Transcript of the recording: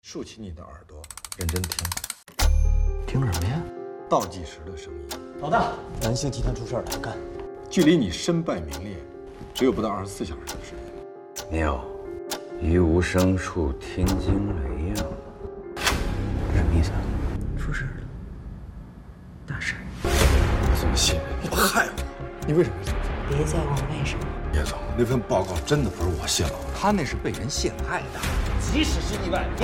竖起你的耳朵，认真听， 听什么呀？ 倒计时的声音。 老大，南星集团出事了，干！ 距离你身败名裂，只有不到24小时的时间。 妙，于无声处听惊雷呀！什么意思啊？出事了，大事！ 我怎么信任你？害我！ 你为什么要这么做？ 别再问为什么。 叶总，那份报告真的不是我泄露的， 他那是被人陷害的。 即使是意外，